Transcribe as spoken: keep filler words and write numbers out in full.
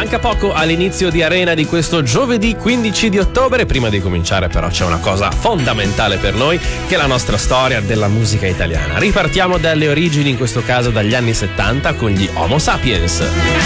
Manca poco all'inizio di Arena di questo giovedì quindici di ottobre. Prima di cominciare però c'è una cosa fondamentale per noi, che è la nostra storia della musica italiana. Ripartiamo dalle origini, in questo caso dagli anni settanta, con gli Homo Sapiens.